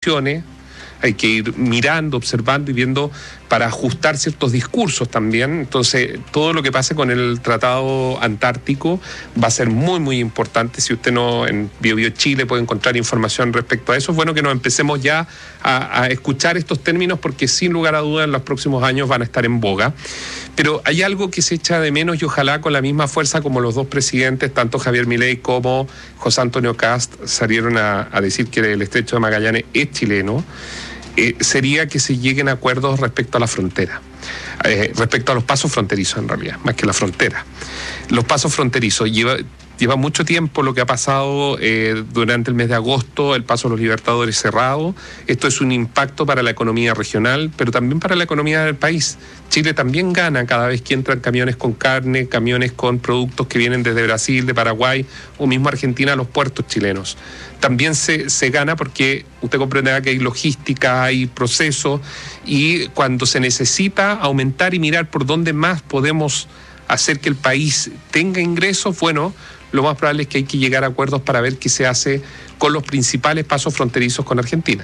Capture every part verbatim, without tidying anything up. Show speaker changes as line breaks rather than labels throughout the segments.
evolucione, hay que ir mirando, observando y viendo para ajustar ciertos discursos también. Entonces, todo lo que pase con el Tratado Antártico va a ser muy, muy importante. Si usted no en Bio Bio Chile puede encontrar información respecto a eso, es bueno que nos empecemos ya a, a escuchar estos términos porque sin lugar a dudas en los próximos años van a estar en boga. Pero hay algo que se echa de menos y ojalá con la misma fuerza como los dos presidentes, tanto Javier Milei como José Antonio Kast, salieron a, a decir que el Estrecho de Magallanes es chileno. Eh, sería que se lleguen a acuerdos respecto a la frontera, eh, respecto a los pasos fronterizos en realidad, más que la frontera. Los pasos fronterizos, lleva, lleva mucho tiempo lo que ha pasado eh, durante el mes de agosto, el paso de los Libertadores cerrado. Esto es un impacto para la economía regional, pero también para la economía del país. Chile también gana cada vez que entran camiones con carne, camiones con productos que vienen desde Brasil, de Paraguay o mismo Argentina a los puertos chilenos. También se, se gana porque usted comprenderá que hay logística, hay procesos y cuando se necesita aumentar y mirar por dónde más podemos hacer que el país tenga ingresos, bueno, lo más probable es que hay que llegar a acuerdos para ver qué se hace con los principales pasos fronterizos con Argentina.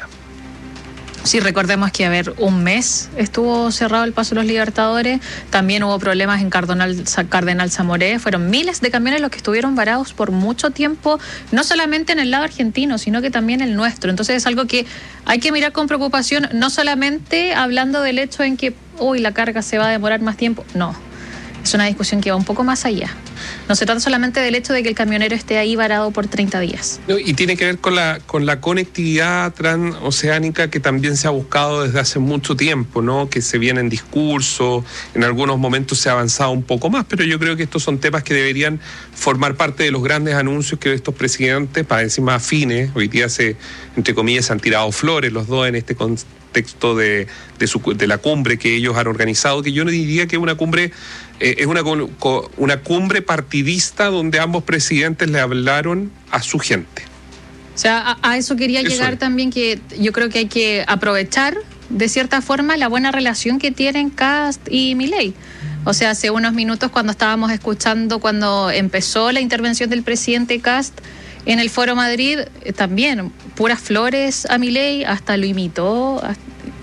Sí, recordemos que, a ver, un mes estuvo cerrado el paso de los Libertadores, también hubo problemas en Cardenal, Cardenal Zamoré, fueron miles de camiones los que estuvieron varados por mucho tiempo, no solamente en el lado argentino, sino que también el nuestro. Entonces es algo que hay que mirar con preocupación, no solamente hablando del hecho en que, uy, la carga se va a demorar más tiempo, no. Es una discusión que va un poco más allá. No se trata solamente del hecho de que el camionero esté ahí varado por treinta días.
No, y tiene que ver con la con la conectividad transoceánica que también se ha buscado desde hace mucho tiempo, ¿no? Que se viene en discurso, en algunos momentos se ha avanzado un poco más, pero yo creo que estos son temas que deberían formar parte de los grandes anuncios que estos presidentes, para decir más afines, hoy día se, entre comillas, se han tirado flores los dos en este contexto de, de, su, de la cumbre que ellos han organizado, que yo no diría que es una cumbre, eh, es una, una cumbre partidista donde ambos presidentes le hablaron a su gente.
O sea, a, a eso quería eso llegar es. También, que yo creo que hay que aprovechar de cierta forma la buena relación que tienen Kast y Milei. O sea, hace unos minutos cuando estábamos escuchando, cuando empezó la intervención del presidente Kast en el Foro Madrid, eh, también puras flores a Milei, hasta lo imitó. Hasta...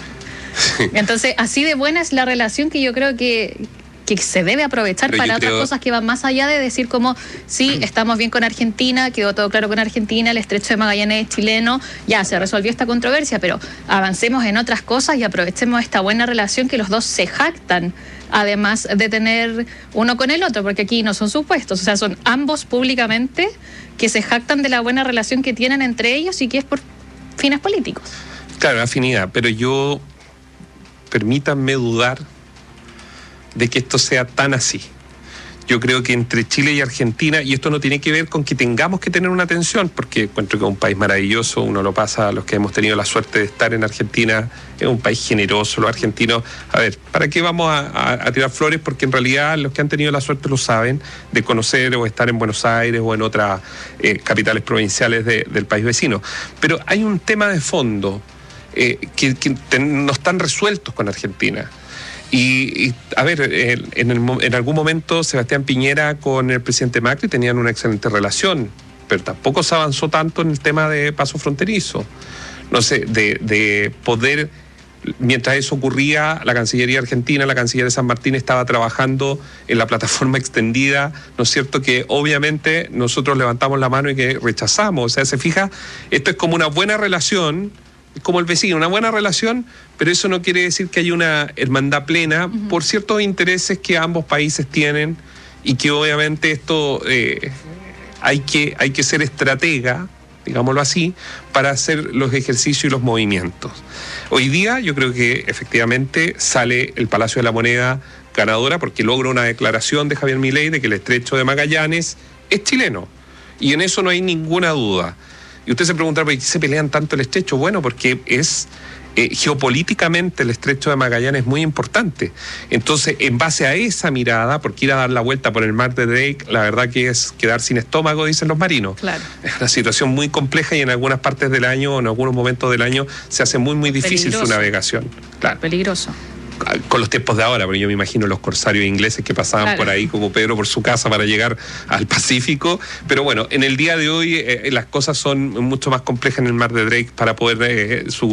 Entonces, así de buena es la relación que yo creo que... que se debe aprovechar Pero para otras creo... cosas que van más allá de decir como, sí, estamos bien con Argentina, quedó todo claro con Argentina, el Estrecho de Magallanes es chileno, ya se resolvió esta controversia, pero avancemos en otras cosas y aprovechemos esta buena relación que los dos se jactan, además de tener uno con el otro, porque aquí no son supuestos, o sea, son ambos públicamente que se jactan de la buena relación que tienen entre ellos y que es por fines políticos.
Claro, afinidad, pero yo, permítanme dudar de que esto sea tan así. Yo creo que entre Chile y Argentina, y esto no tiene que ver con que tengamos que tener una tensión, porque encuentro que es un país maravilloso, uno lo pasa a los que hemos tenido la suerte de estar en Argentina, es un país generoso, los argentinos, a ver, ¿para qué vamos a, a, a tirar flores? Porque en realidad los que han tenido la suerte lo saben, de conocer o estar en Buenos Aires o en otras eh, capitales provinciales de, del país vecino. Pero hay un tema de fondo eh, que, que ten, no están resueltos con Argentina. Y, y, a ver, en, el, en algún momento Sebastián Piñera con el presidente Macri tenían una excelente relación, pero tampoco se avanzó tanto en el tema de paso fronterizo. No sé, de, de poder, mientras eso ocurría, la Cancillería Argentina, la Canciller de San Martín estaba trabajando en la plataforma extendida, ¿no es cierto? Que obviamente nosotros levantamos la mano y que rechazamos. O sea, se fija, esto es como una buena relación, como el vecino, una buena relación, pero eso no quiere decir que haya una hermandad plena uh-huh. por ciertos intereses que ambos países tienen y que obviamente esto eh, hay que, hay que ser estratega, digámoslo así, para hacer los ejercicios y los movimientos. Hoy día yo creo que efectivamente sale el Palacio de la Moneda ganadora porque logra una declaración de Javier Milei de que el Estrecho de Magallanes es chileno y en eso no hay ninguna duda. Y usted se pregunta, ¿por qué se pelean tanto el estrecho? Bueno, porque es eh, geopolíticamente el Estrecho de Magallanes es muy importante. Entonces, en base a esa mirada, porque ir a dar la vuelta por el mar de Drake, la verdad que es quedar sin estómago, dicen los marinos.
Claro.
Es una situación muy compleja y en algunas partes del año, o en algunos momentos del año, se hace muy, muy difícil Peligroso. Su navegación. Claro.
Peligroso.
Con los tiempos de ahora, porque yo me imagino los corsarios ingleses que pasaban claro. por ahí como Pedro por su casa para llegar al Pacífico, pero bueno, en el día de hoy eh, las cosas son mucho más complejas en el mar de Drake para poder eh, su